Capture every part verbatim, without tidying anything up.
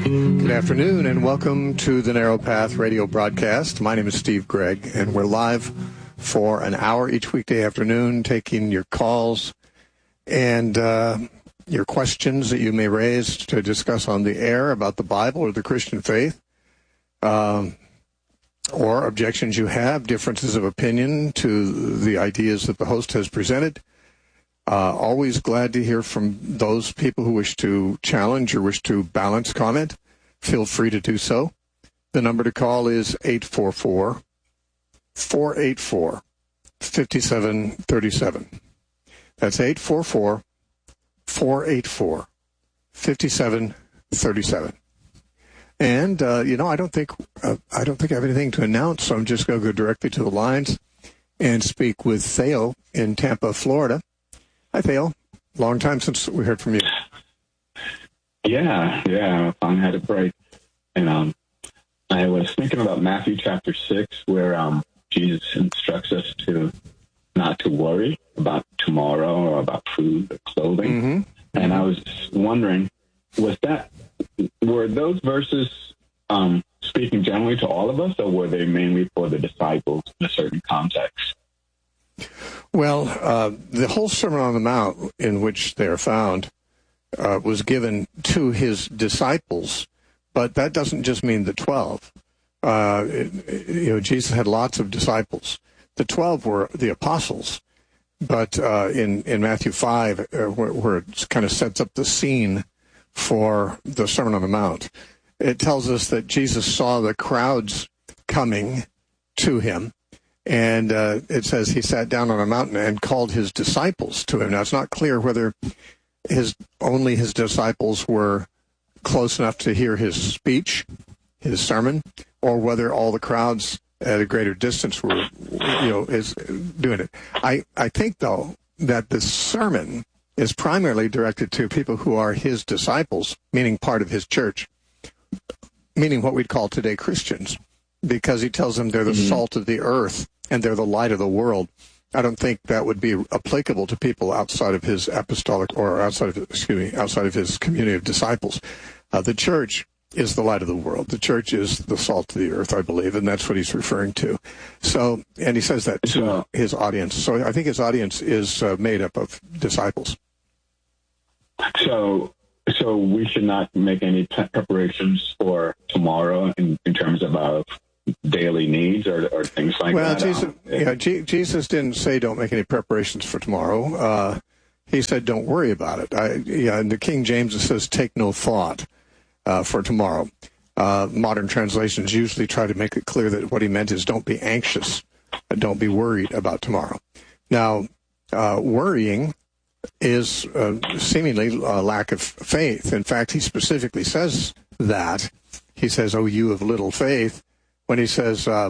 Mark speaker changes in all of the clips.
Speaker 1: Good afternoon, and welcome to the Narrow Path radio broadcast. My name is Steve Gregg, and we're live for an hour each weekday afternoon, taking your calls and uh, your questions that you may raise to discuss on the air about the Bible or the Christian faith, um, or objections you have, differences of opinion to the ideas that the host has presented. Uh, always glad to hear from those people who wish to challenge or wish to balance comment. Feel free to do so. The number to call is eight four four, four eight four, five seven three seven. That's eight four four, four eight four, five seven three seven. And, uh, you know, I don't think uh, I don't think I have anything to announce, so I'm just going to go directly to the lines and speak with Theo in Tampa, Florida. Hi, Theo. Long time since we heard from you.
Speaker 2: Yeah, yeah. I had a break. And um, I was thinking about Matthew chapter six, where um, Jesus instructs us to not to worry about tomorrow or about food or clothing. Mm-hmm. And I was wondering, was that, were those verses um, speaking generally to all of us, or were they mainly for the disciples in a certain context?
Speaker 1: Well, uh, the whole Sermon on the Mount in which they are found uh, was given to his disciples, but that doesn't just mean the twelve. Uh, it, you know, Jesus had lots of disciples. The twelve were the apostles, but uh, in, in Matthew five, uh, where, where it kind of sets up the scene for the Sermon on the Mount, it tells us that Jesus saw the crowds coming to him. And uh, it says he sat down on a mountain and called his disciples to him. Now, it's not clear whether his only his disciples were close enough to hear his speech, his sermon, or whether all the crowds at a greater distance were, you know, is doing it. I, I think, though, that the sermon is primarily directed to people who are his disciples, meaning part of his church, meaning what we'd call today Christians, because he tells them they're the mm-hmm. salt of the earth and they're the light of the world. I don't think that would be applicable to people outside of his apostolic or outside of, excuse me, outside of his community of disciples. Uh, the church is the light of the world. The church is the salt of the earth, I believe, and that's what he's referring to. So, and he says that to his audience. So I think his audience is uh, made up of disciples.
Speaker 2: So, so we should not make any preparations for tomorrow in, in terms of our daily needs or, or things like
Speaker 1: well,
Speaker 2: that?
Speaker 1: Well, Jesus, yeah, G- Jesus didn't say don't make any preparations for tomorrow. Uh, he said don't worry about it. I, yeah, in the King James it says take no thought uh, for tomorrow. Uh, modern translations usually try to make it clear that what he meant is don't be anxious, don't be worried about tomorrow. Now, uh, worrying is uh, seemingly a lack of faith. In fact, he specifically says that. He says, oh, you of little faith. When he says, uh,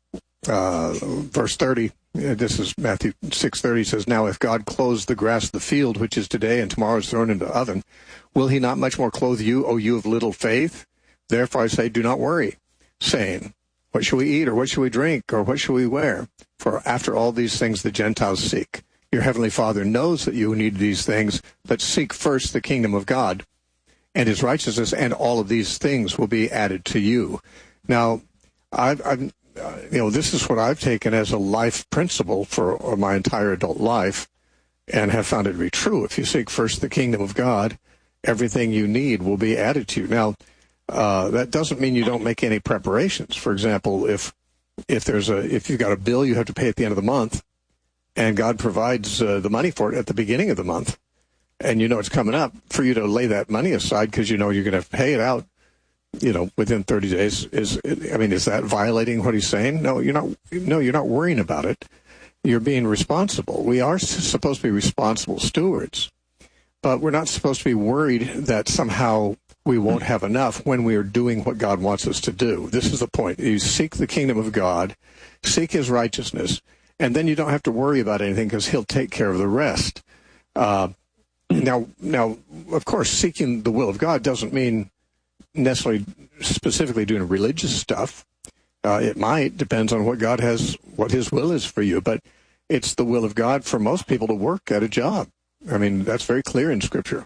Speaker 1: uh, verse thirty, this is Matthew six thirty, he says, now if God clothes the grass of the field, which is today and tomorrow is thrown into the oven, will he not much more clothe you, O you of little faith? Therefore I say, do not worry, saying, what shall we eat, or what shall we drink, or what shall we wear? For after all these things the Gentiles seek. Your heavenly Father knows that you need these things, but seek first the kingdom of God and his righteousness, and all of these things will be added to you. Now, I've, I've, uh, you know, this is what I've taken as a life principle for my entire adult life and have found it to be true. If you seek first the kingdom of God, everything you need will be added to you. Now, uh, that doesn't mean you don't make any preparations. For example, if if there's a if you've got a bill you have to pay at the end of the month, and God provides uh, the money for it at the beginning of the month, and you know it's coming up, for you to lay that money aside because you know you're going to pay it out, you know, within thirty days, is, I mean, is that violating what he's saying? No, you're not, no, you're not worrying about it. You're being responsible. We are supposed to be responsible stewards, but we're not supposed to be worried that somehow we won't have enough when we are doing what God wants us to do. This is the point. You seek the kingdom of God, seek his righteousness, and then you don't have to worry about anything because he'll take care of the rest. Uh, now, now, of course, seeking the will of God doesn't mean necessarily specifically doing religious stuff. Uh, it might, depends on what God has, what his will is for you, but it's the will of God for most people to work at a job. I mean, that's very clear in Scripture.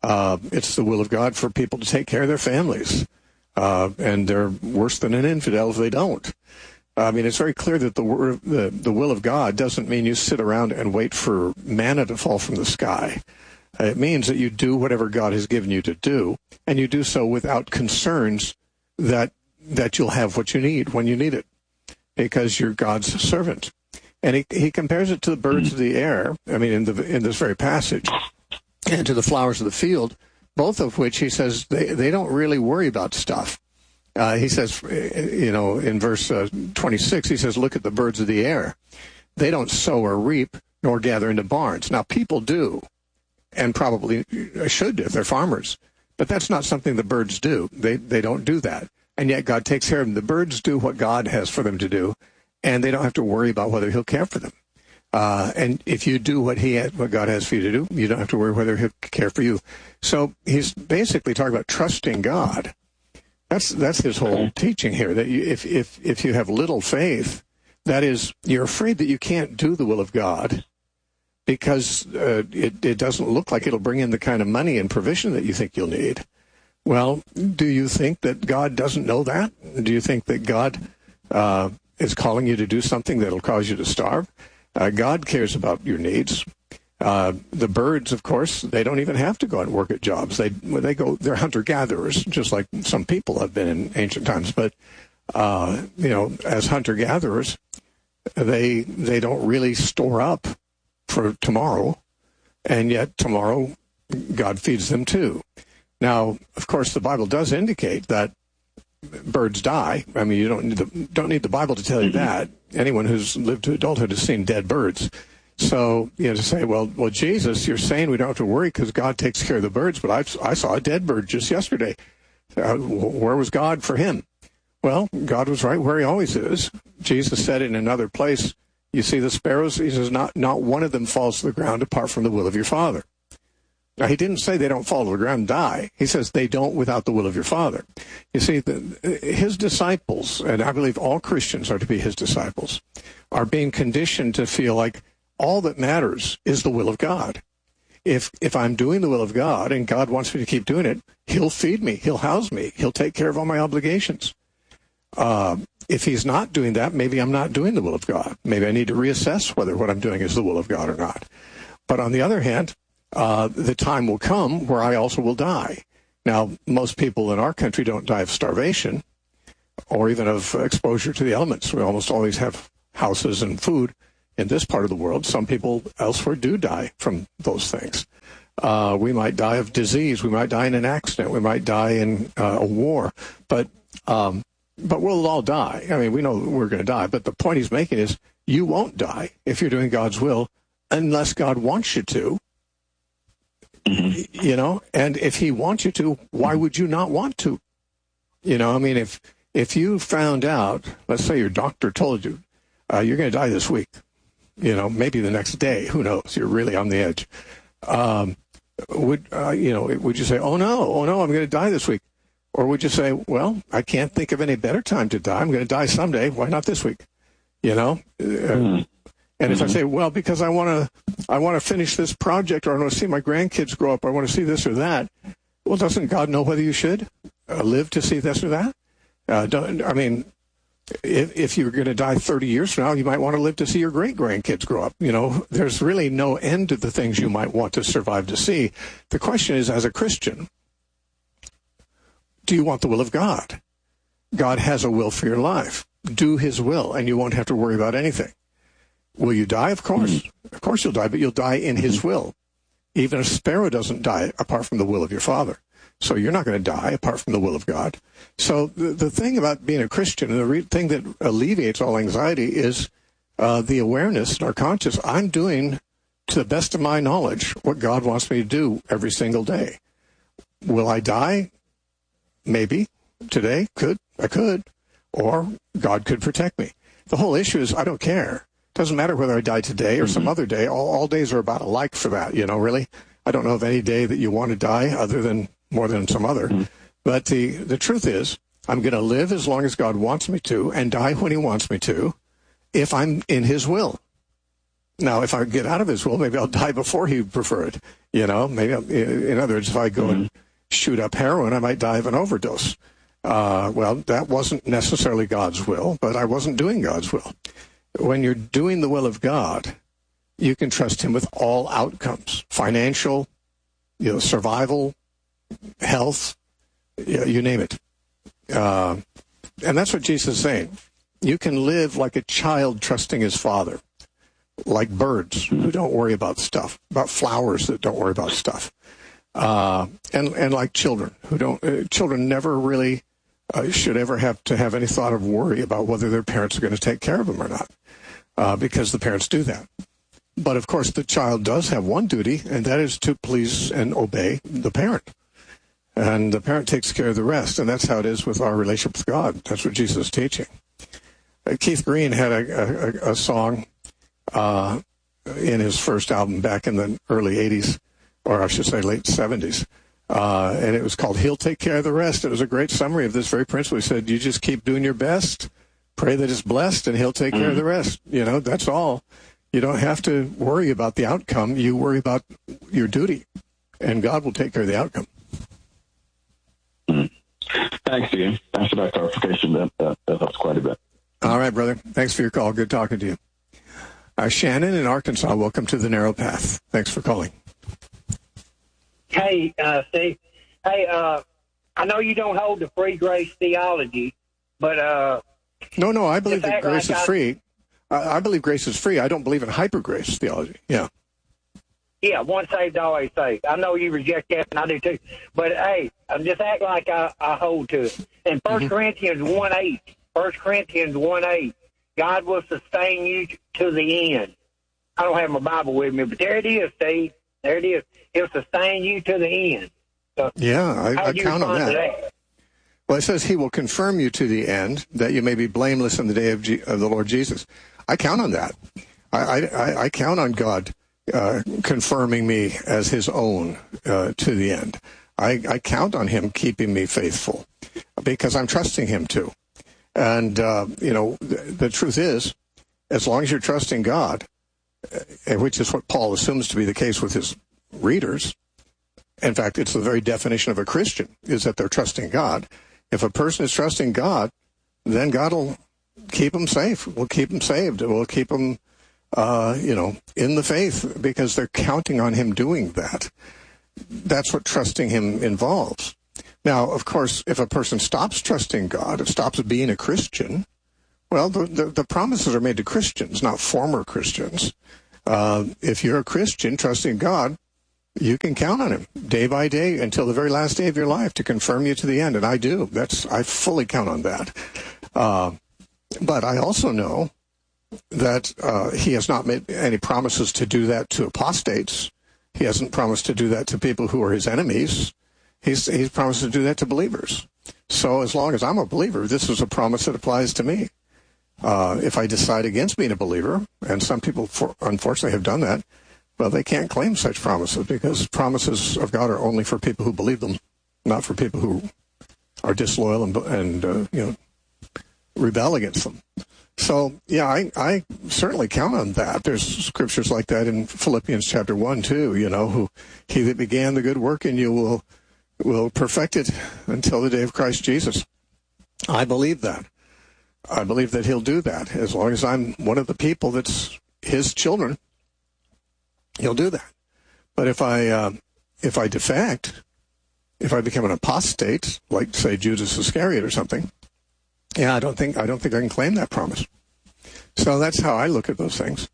Speaker 1: Uh, it's the will of God for people to take care of their families. Uh, and they're worse than an infidel if they don't. I mean, it's very clear that the, the the will of God doesn't mean you sit around and wait for manna to fall from the sky. It means that you do whatever God has given you to do, and you do so without concerns that that you'll have what you need when you need it, because you're God's servant. And he he compares it to the birds of the air. I mean, in the in this very passage, and to the flowers of the field, both of which he says they they don't really worry about stuff. Uh, he says, you know, in verse uh, twenty-six, he says, look at the birds of the air. They don't sow or reap nor gather into barns. Now, people do, and probably should if they're farmers. But that's not something the birds do. They they don't do that. And yet God takes care of them. The birds do what God has for them to do, and they don't have to worry about whether he'll care for them. Uh, and if you do what he has, what God has for you to do, you don't have to worry whether he'll care for you. So he's basically talking about trusting God. That's that's his whole teaching here, that you, if, if, if you have little faith, that is, you're afraid that you can't do the will of God because uh, it, it doesn't look like it'll bring in the kind of money and provision that you think you'll need. Well, do you think that God doesn't know that? Do you think that God uh, is calling you to do something that'll cause you to starve? Uh, God cares about your needs. Uh, the birds, of course, they don't even have to go out and work at jobs. They they go, they're hunter-gatherers, just like some people have been in ancient times. But, uh, you know, as hunter-gatherers, they they don't really store up for tomorrow, and yet tomorrow God feeds them too. Now, of course, the Bible does indicate that birds die. I mean, you don't need the, don't need the Bible to tell you that. Anyone who's lived to adulthood has seen dead birds. So, you know, to say, well, well, Jesus, you're saying we don't have to worry because God takes care of the birds, but I, I saw a dead bird just yesterday. Uh, where was God for him? Well, God was right where he always is. Jesus said in another place, you see the sparrows? He says, not, not one of them falls to the ground apart from the will of your Father. Now, he didn't say they don't fall to the ground and die. He says they don't without the will of your Father. You see, the, his disciples, and I believe all Christians are to be his disciples, are being conditioned to feel like all that matters is the will of God. If if I'm doing the will of God and God wants me to keep doing it, he'll feed me, he'll house me, he'll take care of all my obligations. Uh, if he's not doing that, maybe I'm not doing the will of God. Maybe I need to reassess whether what I'm doing is the will of God or not. But on the other hand, uh, the time will come where I also will die. Now, most people in our country don't die of starvation or even of exposure to the elements. We almost always have houses and food. In this part of the world, some people elsewhere do die from those things. Uh, we might die of disease. We might die in an accident. We might die in uh, a war. But um, but we'll all die. I mean, we know we're going to die. But the point he's making is you won't die if you're doing God's will unless God wants you to. Mm-hmm. You know, and if he wants you to, why would you not want to? You know, I mean, if if you found out, let's say your doctor told you, uh, you're going to die this week. You know, maybe the next day, who knows? You're really on the edge. Um, would, uh, you know, would you say, oh, no, oh, no, I'm going to die this week? Or would you say, well, I can't think of any better time to die. I'm going to die someday. Why not this week? You know? Mm-hmm. Uh, and if mm-hmm. I say, well, because I want to I want to finish this project, or I want to see my grandkids grow up, or I want to see this or that, well, doesn't God know whether you should uh, live to see this or that? Uh, don't, I mean... If, if you're going to die thirty years from now, you might want to live to see your great-grandkids grow up. You know, there's really no end to the things you might want to survive to see. The question is, as a Christian, do you want the will of God? God has a will for your life. Do his will, and you won't have to worry about anything. Will you die? Of course. Of course you'll die, but you'll die in his will. Even a sparrow doesn't die apart from the will of your Father. So you're not going to die apart from the will of God. So the, the thing about being a Christian, and the re- thing that alleviates all anxiety is uh, the awareness in our conscience, I'm doing, to the best of my knowledge, what God wants me to do every single day. Will I die? Maybe. Today? Could. I could. Or God could protect me. The whole issue is I don't care. It doesn't matter whether I die today or mm-hmm. some other day. All, all days are about alike for that, you know, really. I don't know of any day that you want to die other than more than some other. Mm-hmm. But the, the truth is, I'm going to live as long as God wants me to and die when he wants me to if I'm in his will. Now, if I get out of his will, maybe I'll die before he preferred. You know, maybe, I'll, in other words, if I go mm-hmm. and shoot up heroin, I might die of an overdose. Uh, well, that wasn't necessarily God's will, but I wasn't doing God's will. When you're doing the will of God, you can trust him with all outcomes, financial, you know, survival, health, you, you name it. Uh, and that's what Jesus is saying. You can live like a child trusting his father. Like birds who don't worry about stuff, about flowers that don't worry about stuff, uh, and and like children who don't. Uh, children never really uh, should ever have to have any thought of worry about whether their parents are going to take care of them or not, uh, because the parents do that. But of course, the child does have one duty, and that is to please and obey the parent, and the parent takes care of the rest. And that's how it is with our relationship with God. That's what Jesus is teaching. Uh, Keith Green had a, a, a song. Uh, in his first album back in the early eighties, or I should say late seventies. Uh, and it was called He'll Take Care of the Rest. It was a great summary of this very principle. He said, you just keep doing your best, pray that it's blessed, and he'll take mm-hmm. care of the rest. You know, that's all. You don't have to worry about the outcome. You worry about your duty, and God will take care of the outcome.
Speaker 2: Mm-hmm. Thanks, Ian. Thanks for that clarification. That, that, that helps quite a bit.
Speaker 1: All right, brother. Thanks for your call. Good talking to you. Uh, Shannon in Arkansas, welcome to the Narrow Path. Thanks for calling.
Speaker 3: Hey, uh, Steve. Hey, uh, I know you don't hold the free grace theology, but... Uh,
Speaker 1: no, no, I believe that grace
Speaker 3: like
Speaker 1: is
Speaker 3: I,
Speaker 1: free. I, I believe grace is free. I don't believe in hyper grace theology. Yeah.
Speaker 3: Yeah, once saved, always saved. I know you reject that, and I do too. But, hey, I'm just act like I, I hold to it. In First mm-hmm. Corinthians one eight, First Corinthians one eight, God will sustain you to the end. I don't have my Bible with me, but there it is, Steve. There it is. He'll sustain you to the end. So
Speaker 1: yeah, I, I count on that. that. Well, it says he will confirm you to the end, that you may be blameless in the day of, G- of the Lord Jesus. I count on that. I, I, I count on God uh, confirming me as his own uh, to the end. I, I count on him keeping me faithful because I'm trusting him to. And, uh, you know, the, the truth is, as long as you're trusting God, uh, which is what Paul assumes to be the case with his readers, in fact, it's the very definition of a Christian, is that they're trusting God. If a person is trusting God, then God will keep them safe, will keep them saved, will keep them, uh, you know, in the faith because they're counting on him doing that. That's what trusting him involves. Now, of course, if a person stops trusting God, it stops being a Christian, well, the, the, the promises are made to Christians, not former Christians. Uh, if you're a Christian trusting God, you can count on him day by day until the very last day of your life to confirm you to the end. And I do. That's I fully count on that. Uh, but I also know that uh, he has not made any promises to do that to apostates. He hasn't promised to do that to people who are his enemies. He's, he's promised to do that to believers. So as long as I'm a believer, this is a promise that applies to me. Uh, if I decide against being a believer, and some people for, unfortunately have done that, well, they can't claim such promises because promises of God are only for people who believe them, not for people who are disloyal and, and uh, you know, rebel against them. So, yeah, I, I certainly count on that. There's scriptures like that in Philippians chapter one, too, you know, who he that began the good work in you will will perfect it until the day of Christ Jesus. I believe that. I believe that he'll do that. As long as I'm one of the people that's his children, he'll do that. But if I uh, if I defect, if I become an apostate, like say Judas Iscariot or something, yeah, I don't think I don't think I can claim that promise. So that's how I look at those things.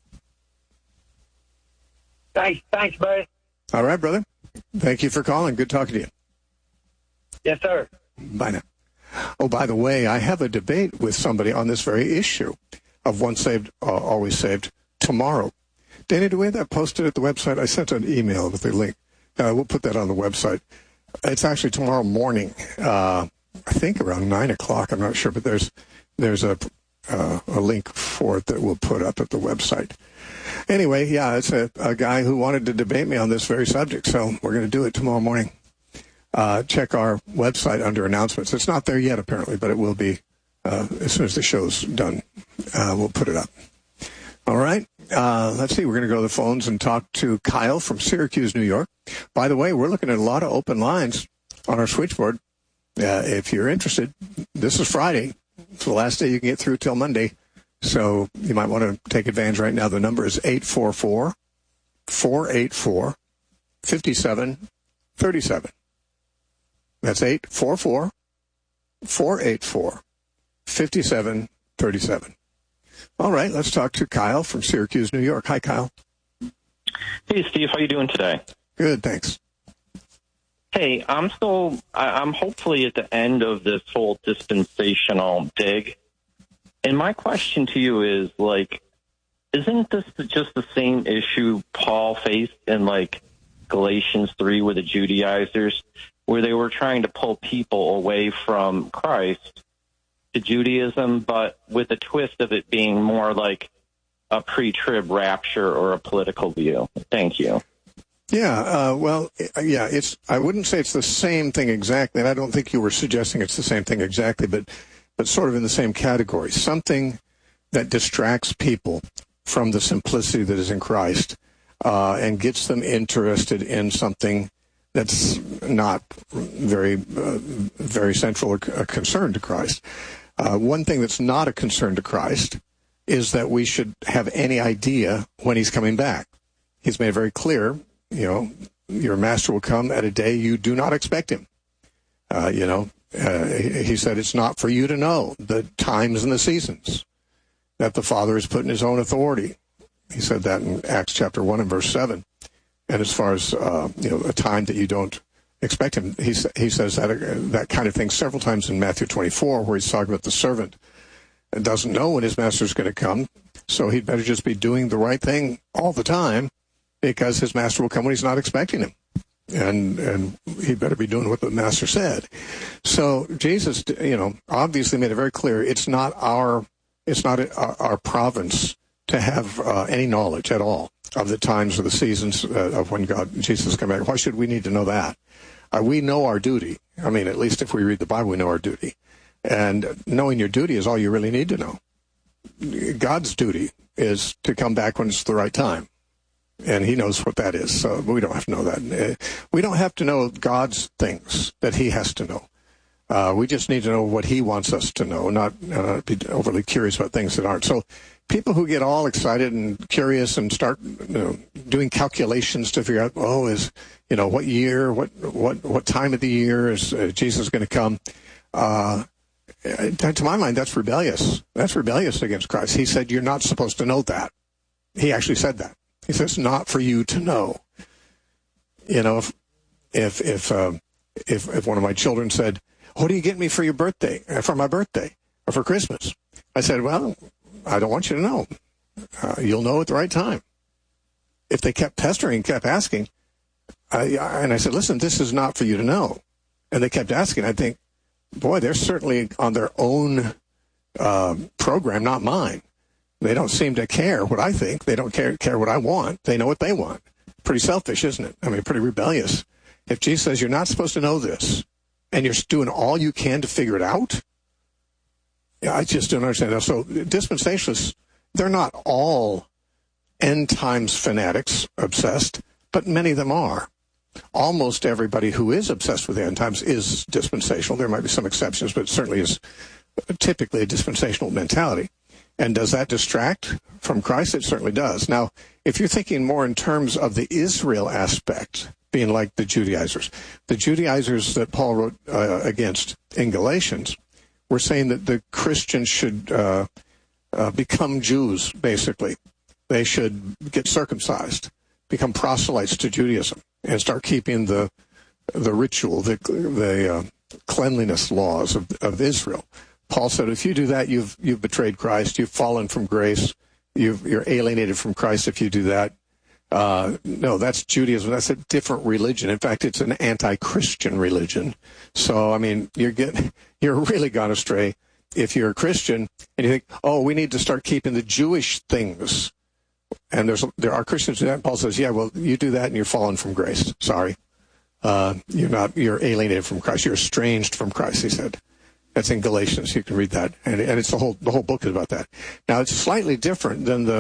Speaker 3: Thanks, thanks, buddy.
Speaker 1: All right, brother. Thank you for calling. Good talking to you.
Speaker 3: Yes, sir.
Speaker 1: Bye now. Oh, by the way, I have a debate with somebody on this very issue of once saved, uh, always saved tomorrow. Dana, do we have that posted at the website? I sent an email with the link. Uh, we'll put that on the website. It's actually tomorrow morning, uh, I think around nine o'clock. I'm not sure, but there's there's a uh, a link for it that we'll put up at the website. Anyway, yeah, it's a, a guy who wanted to debate me on this very subject, so we're going to do it tomorrow morning. Uh, check our website under announcements. It's not there yet, apparently, but it will be uh, as soon as the show's done. Uh, we'll put it up. All right. Uh, let's see. We're going to go to the phones and talk to Kyle from Syracuse, New York. By the way, we're looking at a lot of open lines on our switchboard. Uh, if you're interested, this is Friday. It's the last day you can get through till Monday. So you might want to take advantage right now. The number is eight four four, four eight four, five seven three seven. That's eight four four, four eight four, five seven three seven. All right, let's talk to Kyle from Syracuse, New York. Hi, Kyle.
Speaker 4: Hey, Steve. How you doing today?
Speaker 1: Good, thanks.
Speaker 4: Hey, I'm still, I'm hopefully at the end of this whole dispensational dig. And my question to you is, like, isn't this just the same issue Paul faced in, like, Galatians three with the Judaizers, where they were trying to pull people away from Christ to Judaism, but with a twist of it being more like a pre-trib rapture or a political view? Thank you.
Speaker 1: Yeah, uh, well, yeah, it's. I wouldn't say it's the same thing exactly, and I don't think you were suggesting it's the same thing exactly, but, but sort of in the same category. Something that distracts people from the simplicity that is in Christ uh, and gets them interested in something that's not very, uh, very central or a concern to Christ. Uh, one thing that's not a concern to Christ is that we should have any idea when he's coming back. He's made it very clear, you know, your master will come at a day you do not expect him. Uh, you know, uh, he said it's not for you to know the times and the seasons that the Father has put in his own authority. He said that in Acts chapter one and verse seven. And as far as, uh, you know, a time that you don't expect him, he, he says that, uh, that kind of thing several times in Matthew twenty-four, where he's talking about the servant that doesn't know when his master's going to come, so he'd better just be doing the right thing all the time, because his master will come when he's not expecting him. And and he better be doing what the master said. So Jesus, you know, obviously made it very clear it's not our it's not our, our province to have uh, any knowledge at all of the times or the seasons uh, of when God Jesus is coming back. Why should we need to know that? Uh, we know our duty. I mean, at least if we read the Bible, we know our duty. And knowing your duty is all you really need to know. God's duty is to come back when it's the right time. And he knows what that is, so we don't have to know that. We don't have to know God's things that he has to know. Uh, we just need to know what he wants us to know, not uh, be overly curious about things that aren't. So people who get all excited and curious and start, you know, doing calculations to figure out, oh, is, you know, what year, what what what time of the year is uh, Jesus going to come? Uh, to my mind, that's rebellious. That's rebellious against Christ. He said you're not supposed to know that. He actually said that. He says, not for you to know. You know, if if if, um, if if one of my children said, what do you get me for your birthday, for my birthday, or for Christmas? I said, well, I don't want you to know. Uh, you'll know at the right time. If they kept pestering, kept asking, I, I, and I said, listen, this is not for you to know. And they kept asking, I think, boy, they're certainly on their own uh, program, not mine. They don't seem to care what I think. They don't care care what I want. They know what they want. Pretty selfish, isn't it? I mean, pretty rebellious. If Jesus says you're not supposed to know this, and you're doing all you can to figure it out, yeah, I just don't understand that. So dispensationalists, they're not all end times fanatics, obsessed, but many of them are. Almost everybody who is obsessed with the end times is dispensational. There might be some exceptions, but it certainly is typically a dispensational mentality. And does that distract from Christ? It certainly does. Now, if you're thinking more in terms of the Israel aspect, being like the Judaizers, the Judaizers that Paul wrote uh, against in Galatians were saying that the Christians should uh, uh, become Jews, basically. They should get circumcised, become proselytes to Judaism, and start keeping the the ritual, the, the uh, cleanliness laws of, of Israel. Paul said, if you do that, you've you've betrayed Christ. You've fallen from grace. You've, you're alienated from Christ if you do that. Uh, no, that's Judaism. That's a different religion. In fact, it's an anti-Christian religion. So, I mean, you're getting, you're really gone astray if you're a Christian and you think, oh, we need to start keeping the Jewish things. And there's there are Christians who do that. And Paul says, yeah, well, you do that and you're fallen from grace. Sorry. Uh, you're not, you're alienated from Christ. You're estranged from Christ, he said. That's in Galatians. You can read that. And, and it's the whole, the whole book is about that. Now, it's slightly different than the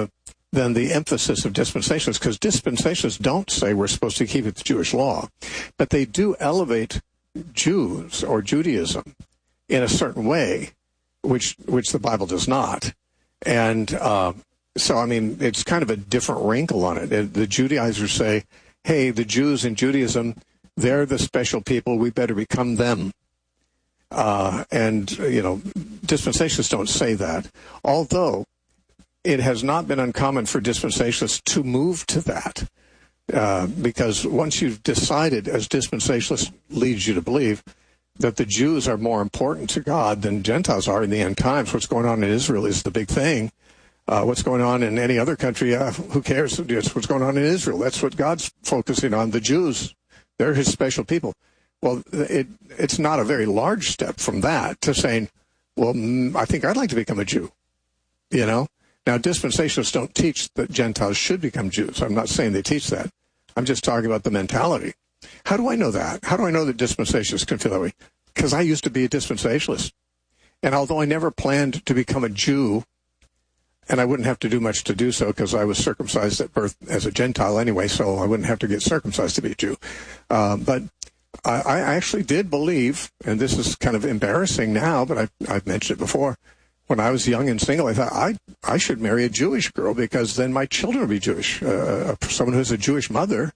Speaker 1: than the emphasis of dispensationalists, because dispensationalists don't say we're supposed to keep it the Jewish law, but they do elevate Jews or Judaism in a certain way, which which the Bible does not. And uh, so, I mean, it's kind of a different wrinkle on it. The Judaizers say, hey, the Jews in Judaism, they're the special people. We better become them. Uh, and, you know, dispensationalists don't say that, although it has not been uncommon for dispensationalists to move to that, uh, because once you've decided, as dispensationalists leads you to believe, that the Jews are more important to God than Gentiles are in the end times. What's going on in Israel is the big thing. Uh, what's going on in any other country, uh, who cares? It's what's going on in Israel. That's what God's focusing on. The Jews, they're his special people. Well, it, it's not a very large step from that to saying, well, I think I'd like to become a Jew, you know? Now, dispensationalists don't teach that Gentiles should become Jews. I'm not saying they teach that. I'm just talking about the mentality. How do I know that? How do I know that dispensationalists can feel that way? Because I used to be a dispensationalist. And although I never planned to become a Jew, and I wouldn't have to do much to do so because I was circumcised at birth as a Gentile anyway, so I wouldn't have to get circumcised to be a Jew. Uh, but I, I actually did believe, and this is kind of embarrassing now, but I've, I've mentioned it before, when I was young and single, I thought I I should marry a Jewish girl because then my children will be Jewish. Uh, someone who has a Jewish mother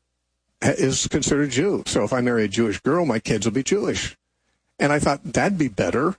Speaker 1: is considered a Jew. So if I marry a Jewish girl, my kids will be Jewish. And I thought that'd be better.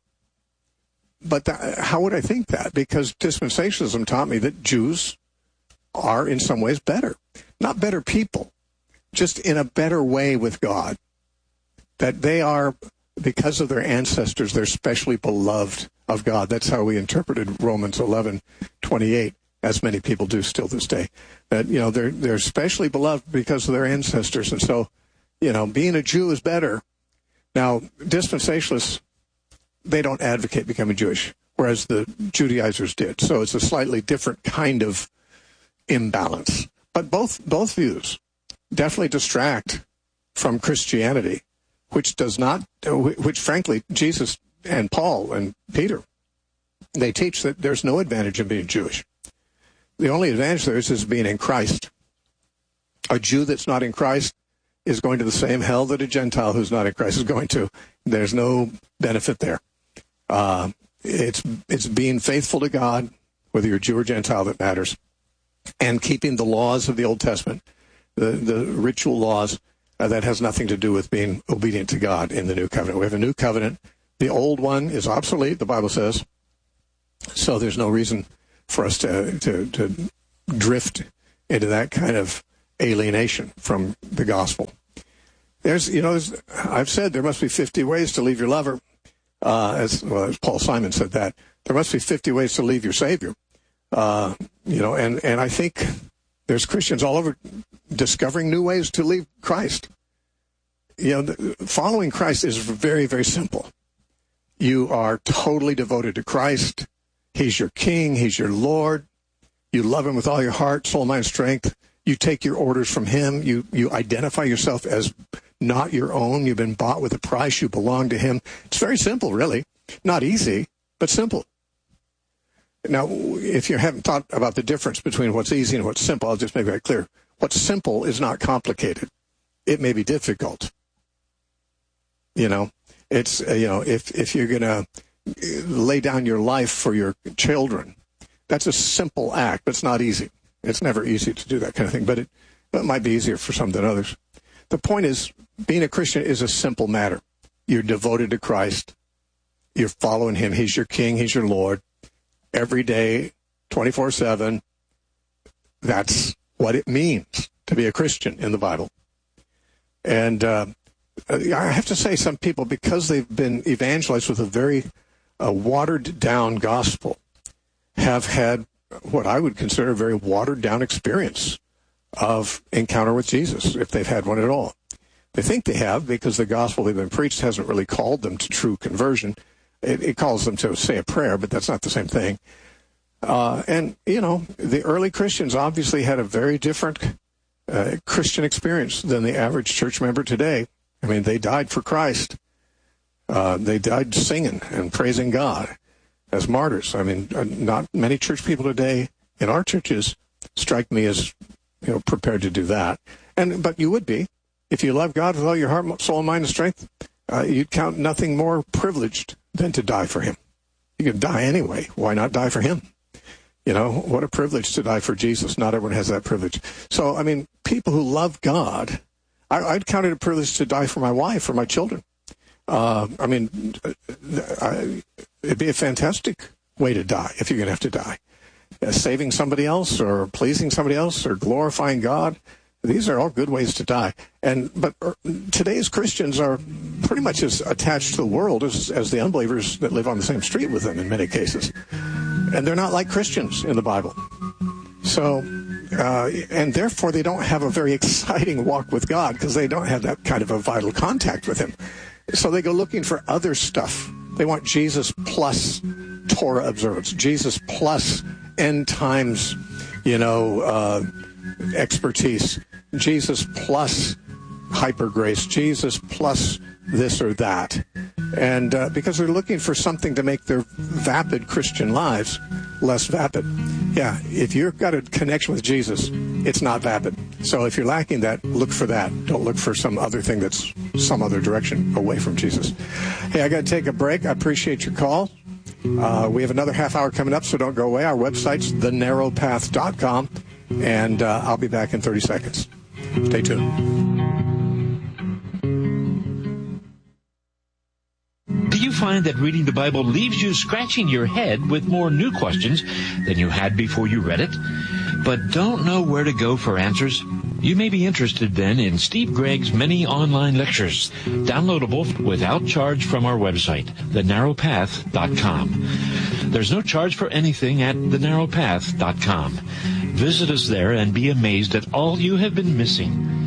Speaker 1: But that, how would I think that? Because dispensationalism taught me that Jews are in some ways better. Not better people, just in a better way with God. That they are, because of their ancestors, they're specially beloved of God. That's how we interpreted Romans eleven twenty-eight, as many people do still this day. That, you know, they're they're specially beloved because of their ancestors. And so, you know, being a Jew is better. Now, dispensationalists, they don't advocate becoming Jewish, whereas the Judaizers did. So it's a slightly different kind of imbalance. But both both views definitely distract from Christianity, which does not, which frankly, Jesus and Paul and Peter, they teach that there's no advantage in being Jewish. The only advantage there is, is being in Christ. A Jew that's not in Christ is going to the same hell that a Gentile who's not in Christ is going to. There's no benefit there. Uh, it's it's being faithful to God, whether you're Jew or Gentile, that matters, and keeping the laws of the Old Testament, the, the ritual laws, uh, that has nothing to do with being obedient to God in the New Covenant. We have a New Covenant. The old one is obsolete, the Bible says, so there's no reason for us to, to, to drift into that kind of alienation from the gospel. There's, you know, there's, I've said there must be fifty ways to leave your lover. Uh, as, well, as Paul Simon said that. There must be fifty ways to leave your Savior. Uh, you know, and, and I think there's Christians all over discovering new ways to leave Christ. You know, the, following Christ is very, very simple. You are totally devoted to Christ. He's your King. He's your Lord. You love him with all your heart, soul, mind, strength. You take your orders from him. You, you identify yourself as not your own. You've been bought with a price. You belong to him. It's very simple, really. Not easy, but simple. Now, if you haven't thought about the difference between what's easy and what's simple, I'll just make that clear. What's simple is not complicated. It may be difficult. You know, it's, uh, you know, if, if you're going to lay down your life for your children, that's a simple act, but it's not easy. It's never easy to do that kind of thing, but it, it might be easier for some than others. The point is, being a Christian is a simple matter. You're devoted to Christ. You're following him. He's your King. He's your Lord. Every day, twenty-four seven. That's what it means to be a Christian in the Bible. And uh, I have to say, some people, because they've been evangelized with a very uh, watered-down gospel, have had what I would consider a very watered-down experience of encounter with Jesus, if they've had one at all. They think they have because the gospel they've been preached hasn't really called them to true conversion. It, it calls them to say a prayer, but that's not the same thing. Uh, and, you know, the early Christians obviously had a very different uh, Christian experience than the average church member today. I mean, they died for Christ. Uh, they died singing and praising God as martyrs. I mean, not many church people today in our churches strike me as, you know, prepared to do that. And but you would be. If you love God with all your heart, soul, mind, and strength, uh, you'd count nothing more privileged than to die for him. You could die anyway. Why not die for him? You know, what a privilege to die for Jesus. Not everyone has that privilege. So, I mean, people who love God, I, I'd count it a privilege to die for my wife or my children. Uh, I mean, I, it'd be a fantastic way to die if you're going to have to die. Uh, saving somebody else or pleasing somebody else or glorifying God. These are all good ways to die. And but today's Christians are pretty much as attached to the world as, as the unbelievers that live on the same street with them in many cases. And they're not like Christians in the Bible. So, uh, and therefore they don't have a very exciting walk with God because they don't have that kind of a vital contact with him. So they go looking for other stuff. They want Jesus plus Torah observance, Jesus plus end times, you know, uh, expertise, Jesus plus hyper grace, Jesus plus this or that. And uh, because they're looking for something to make their vapid Christian lives less vapid. Yeah, if you've got a connection with Jesus, it's not vapid. So if you're lacking that, look for that. Don't look for some other thing that's some other direction away from Jesus. Hey, I got to take a break. I appreciate your call. Uh, we have another half hour coming up, so don't go away. Our website's the narrow path dot com, and uh, I'll be back in thirty seconds. Stay tuned.
Speaker 5: Do you find that reading the Bible leaves you scratching your head with more new questions than you had before you read it, but don't know where to go for answers? You may be interested then in Steve Gregg's many online lectures, downloadable without charge from our website, the narrow path dot com. There's no charge for anything at the narrow path dot com. Visit us there and be amazed at all you have been missing.